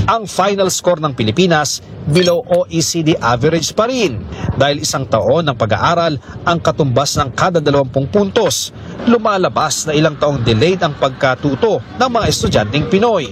Ang final score ng Pilipinas below OECD average pa rin dahil isang taon ng pag-aaral ang katumbas ng kada 20 puntos. Lumalabas na ilang taong delayed ang pagkatuto ng mga estudyanteng Pinoy.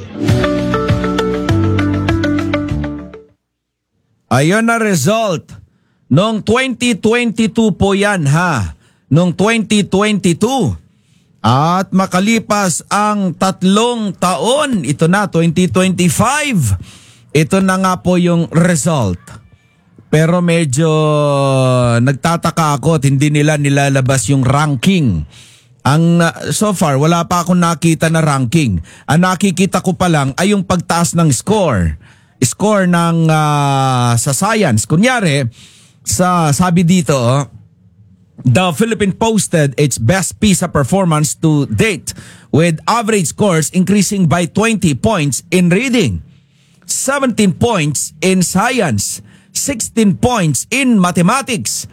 Ayon na result. Noong 2022 po yan ha. Noong 2022. At makalipas ang 3 taon, ito na 2025. Ito na nga po yung result. Pero medyo nagtataka ako at hindi nila nilalabas yung ranking. So far, wala pa akong nakita na ranking. Ang nakikita ko pa lang ay yung pagtaas ng score. Score ng sa science. Kunyari, sabi dito, the Philippines posted its best PISA performance to date with average scores increasing by 20 points in reading, 17 points in science, 16 points in mathematics.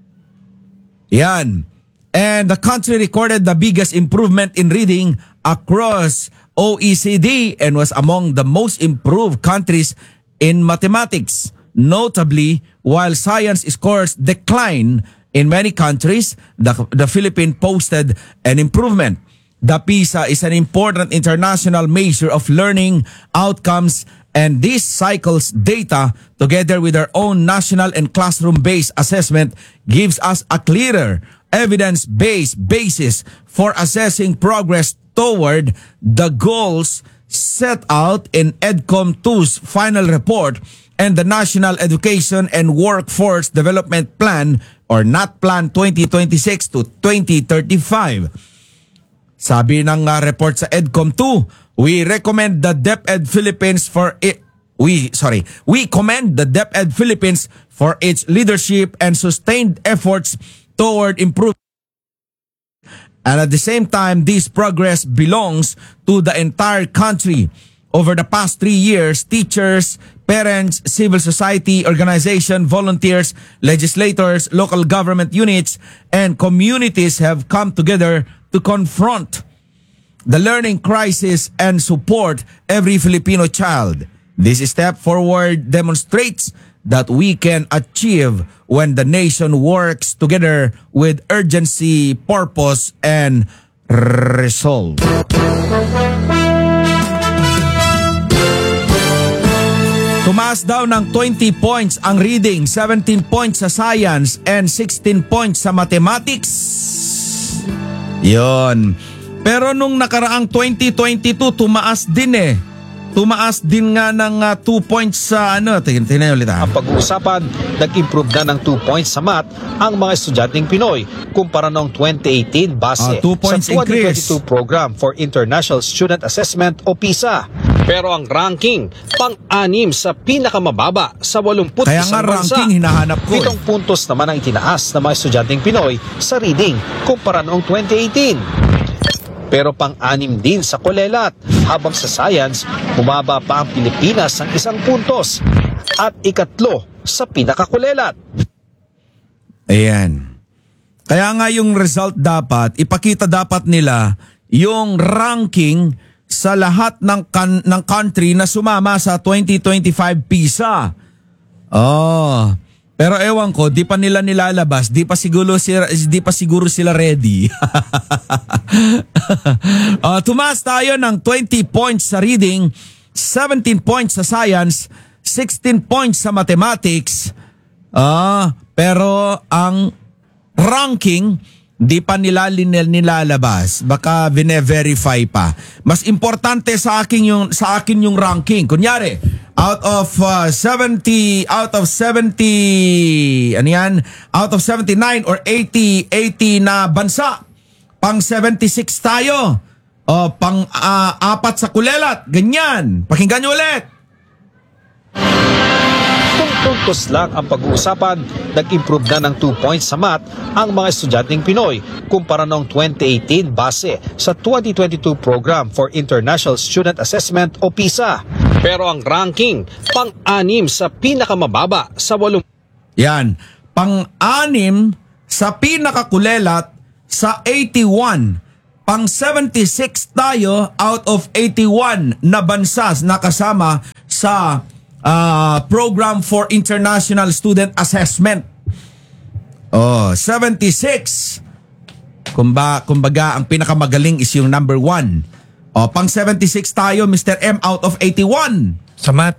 Yan. And the country recorded the biggest improvement in reading across OECD and was among the most improved countries in mathematics. Notably, while science scores decline in many countries, the Philippines posted an improvement. The PISA is an important international measure of learning outcomes, and this cycle's data, together with our own national and classroom-based assessment, gives us a clearer, evidence-based basis for assessing progress toward the goals set out in EDCOM2's final report and the National Education and Workforce Development Plan or NATPlan 2026 to 2035. Sabi ng report sa EDCOM2, we recommend the DepEd Philippines for it. We commend the DepEd Philippines for its leadership and sustained efforts toward improvement. And at the same time, this progress belongs to the entire country. Over the past 3 years, teachers, parents, civil society, organization, volunteers, legislators, local government units, and communities have come together to confront the learning crisis and support every Filipino child. This step forward demonstrates that we can achieve when the nation works together with urgency, purpose, and resolve. Tumaas daw ng 20 points ang reading, 17 points sa science, and 16 points sa mathematics. Yon. Pero nung nakaraang 2022, tumaas din eh. Tumaas din nga ng 2 points sa tingnan ulit ha. Ang pag-uusapan, nag-improve na ng 2 points sa math ang mga estudyanteng Pinoy kumpara noong 2018 base 2 points sa 2022 increase. Program for International Student Assessment o PISA. Pero ang ranking, pang-6 sa pinakamababa sa 81 Kaya nga bansa. ranking hinahanap ko. 7 puntos naman ang itinaas ng mga estudyanteng Pinoy sa reading kumpara noong 2018. Pero pang-6 din sa kulelat, habang sa science, bumaba pa ang Pilipinas ng 1 puntos at ikatlo sa pinakakulelat. Ayan. Kaya nga yung result dapat, ipakita dapat nila yung ranking sa lahat ng country na sumama sa 2025 PISA. Pero ewan ko, di pa nila nilalabas, di pa siguro sila ready. Tumaas tayo ng 20 points sa reading, 17 points sa science, 16 points sa mathematics. Pero ang ranking, di pa nila nilalabas. Baka vine-verify pa. Mas importante sa akin yung ranking. Kunyari, out of 79 or 80 na bansa, pang 76 tayo. Pang 4 sa kulelat. Ganyan. Pakinggan nyo ulit. Puntos lang ang pag-uusapan, nag-improve na ng 2 points sa math ang mga estudyanteng Pinoy kumpara noong 2018 base sa 2022 Program for International Student Assessment o PISA. Pero ang ranking, pang-6 sa pinakamababa sa 8. Yan, pang-6 sa pinakakulelat sa 81. Pang 76 tayo out of 81 na bansa na kasama sa Program for International Student Assessment. 76. Kumbaga, ang pinakamagaling is yung number 1. Pang 76 tayo, Mr. M, out of 81. Sa math.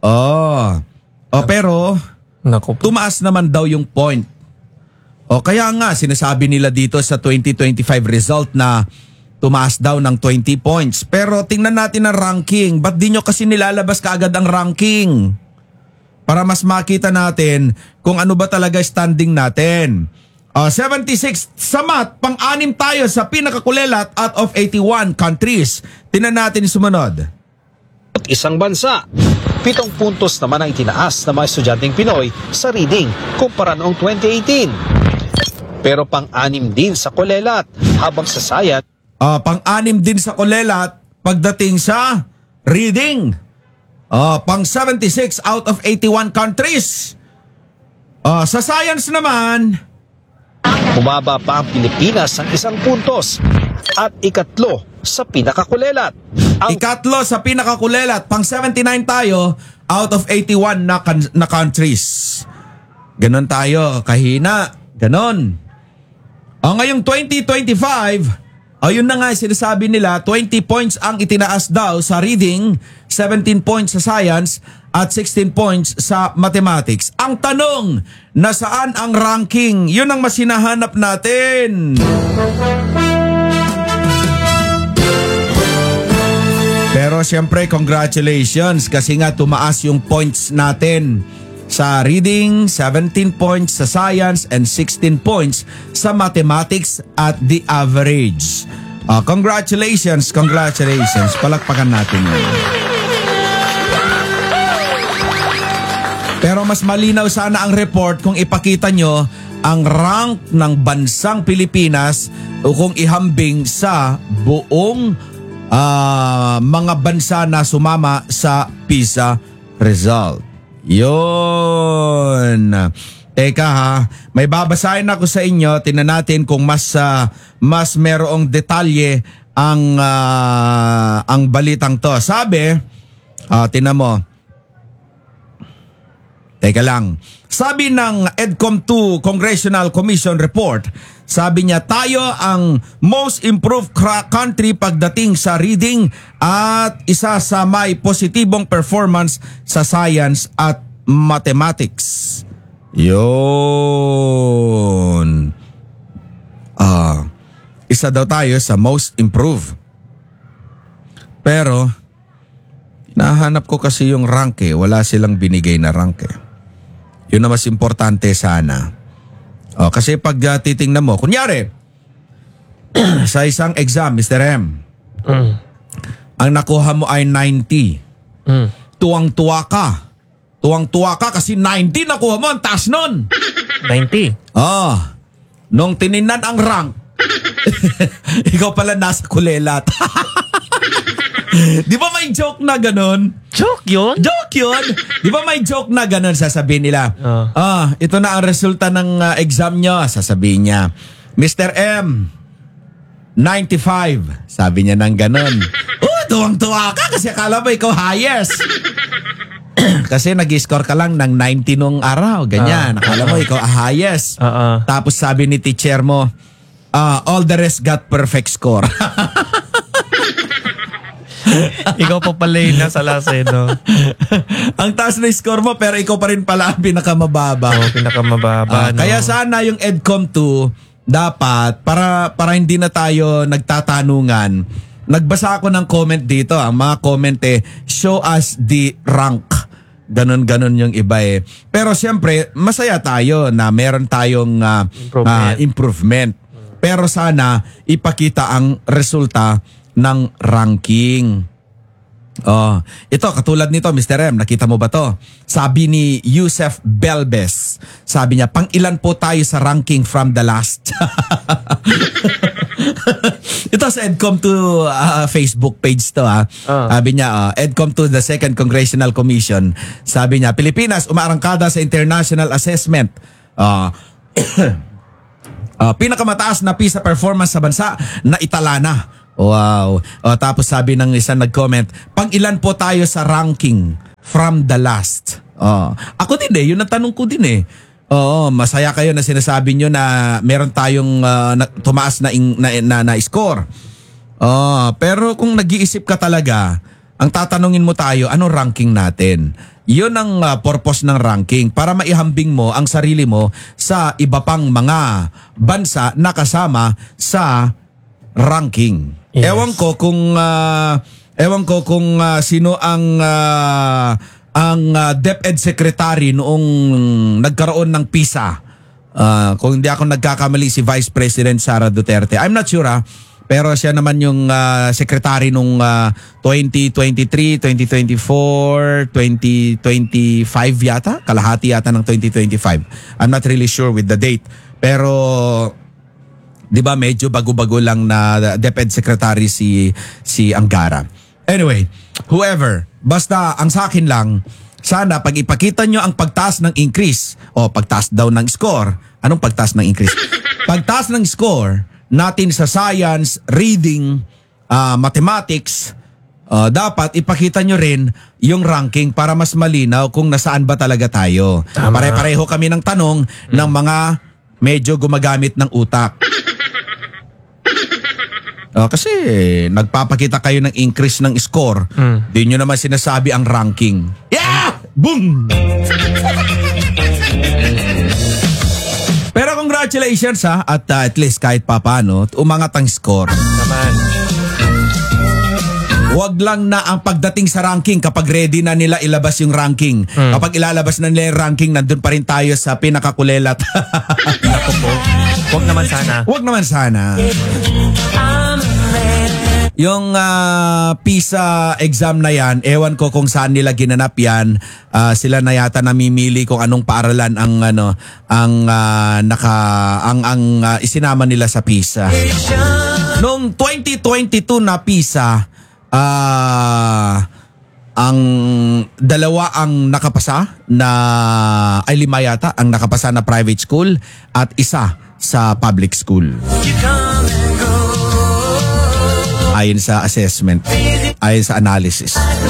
Pero Naku po. tumaas naman daw yung point. Kaya nga, sinasabi nila dito sa 2025 result na tumaas daw ng 20 points. Pero tingnan natin ang ranking. Ba't di nyo kasi nilalabas kaagad ang ranking? Para mas makita natin kung ano ba talaga standing natin. 76 sa math, pang-anim tayo sa pinakakulelat out of 81 countries. Tingnan natin sumunod. At isang bansa. 7 puntos naman ang itinaas ng mga estudyanteng Pinoy sa reading kumpara noong 2018. Pero pang-anim din sa kulelat habang sa science. Pang-anim din sa kulelat pagdating sa reading. Pang 76 out of 81 countries. Sa science naman, Bumaba pa ang Pilipinas ng 1 puntos at ikatlo sa pinakakulelat. ikatlo sa pinakakulelat, pang 79 tayo out of 81 na countries. Ganon tayo, kahina. Ganon. Ngayong 2025, yun na nga sinasabi nila, 20 points ang itinaas daw sa reading, 17 points sa science, at 16 points sa mathematics. Ang tanong, nasaan ang ranking? Yun ang mas hinahanap natin. Pero siyempre, congratulations kasi nga tumaas yung points natin. Sa reading, 17 points sa science and 16 points sa mathematics at the average. Congratulations. Palakpakan natin yun. Pero mas malinaw sana ang report kung ipakita nyo ang rank ng bansang Pilipinas o kung ihambing sa buong mga bansa na sumama sa PISA result. Yun. Teka ha, may babasahin ako sa inyo. Tingnan natin kung mas merong detalye ang balitang to. Sabi, tingnan mo. Teka lang. Sabi ng EDCOM2 Congressional Commission Report, sabi niya tayo ang most improved country pagdating sa reading at isa sa may positibong performance sa science at mathematics. Yun. Isa daw tayo sa most improved. Pero, nahanap ko kasi yung rank Wala silang binigay na rank Yun na mas importante sana. Kasi pag titingnan mo, kunyari, sa isang exam, Mr. M, ang nakuha mo ay 90. Tuwang-tuwa ka. Tuwang-tuwa ka kasi 90 nakuha mo, ang taas nun. 90. Nung tininan ang rank, ikaw pala nasa kulelat. Di ba may joke na ganun? Joke yun? Joke yun? Di ba may joke na ganun? Sasabihin nila, ito na ang resulta ng exam nyo. Sasabihin niya, Mr. M, 95. Sabi niya ng ganun. Tuwang-tuwa ka kasi akala mo ikaw highest. Kasi nag-score ka lang ng 90 nung araw. Ganyan. Akala mo ikaw highest. Tapos sabi ni teacher mo, all the rest got perfect score. Ikaw pa pala yung nasa last no? Ang taas na score mo pero ikaw pa rin pala ang pinakamababa. Pinakamababa. Kaya sana yung EDCOM2 dapat para hindi na tayo nagtatanungan. Nagbasa ako ng comment dito. Ang mga comment show us the rank. Ganon yung iba Pero siyempre, masaya tayo na meron tayong improvement. Pero sana ipakita ang resulta ng ranking. Ito, katulad nito, Mr. M, nakita mo ba to? Sabi ni Yusef Belbes, sabi niya, pang ilan po tayo sa ranking from the last? Ito sa EDCOM2 Facebook page to Sabi niya, EDCOM2 the Second Congressional Commission. Sabi niya, Pilipinas umaarangkada sa international assessment. Pinakamataas na PISA performance sa bansa na itala na. Wow. Tapos sabi ng isang nag-comment, pang ilan po tayo sa ranking from the last. Ako din yun ang tanong ko din Oo, masaya kayo na sinasabi nyo na meron tayong tumaas na score. Pero kung nag-iisip ka talaga, ang tatanungin mo tayo, anong ranking natin? Yun ang purpose ng ranking para maihambing mo ang sarili mo sa iba pang mga bansa na kasama sa ranking. Yes. Ewan ko kung sino ang DepEd Secretary noong nagkaroon ng PISA. Kung hindi ako nagkakamali, si Vice President Sara Duterte. I'm not sure pero siya naman yung secretary nung 2023, 2024, 2025 yata. Kalahati yata ng 2025. I'm not really sure with the date. Pero di ba medyo bago-bago lang na DepEd Secretary si Angara. Anyway, whoever, basta ang sa akin lang, sana pag ipakita nyo ang pagtaas ng increase o pagtaas daw ng score. Anong pagtaas ng increase? Pagtaas ng score natin sa science, reading, mathematics, dapat ipakita nyo rin yung ranking para mas malinaw kung nasaan ba talaga tayo. Tama. Pare-pareho kami ng tanong ng mga medyo gumagamit ng utak. Kasi nagpapakita kayo ng increase ng score. Di nyo naman sinasabi ang ranking. Yeah! Boom! Pero congratulations at least kahit papano umangat ang score. Naman. Huwag lang na ang pagdating sa ranking kapag ready na nila ilabas yung ranking. Kapag ilalabas na nila yung ranking, nandun pa rin tayo sa pinakakulelat. Ako po. Huwag naman sana. Huwag naman sana. Yung PISA exam na yan, ewan ko kung saan nila ginanap yan. Sila na yata namimili kung anong paaralan ang isinama nila sa PISA. Noong 2022 na PISA, ang dalawa ang nakapasa ay 5 yata ang nakapasa na private school at isa sa public school. Ayon sa assessment, ayon sa analysis.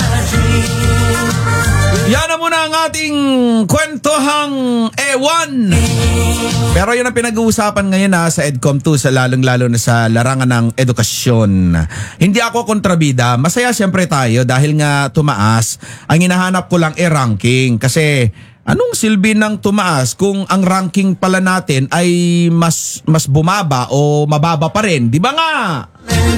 Yan na muna ang ating kwentohang ewan. Pero yun ang pinag-uusapan ngayon sa EDCOM 2, sa lalong-lalo na sa larangan ng edukasyon. Hindi ako kontrabida. Masaya siyempre tayo dahil nga tumaas. Ang hinahanap ko lang ranking. Kasi anong silbi ng tumaas kung ang ranking pala natin ay mas bumaba o mababa pa rin? Di ba nga?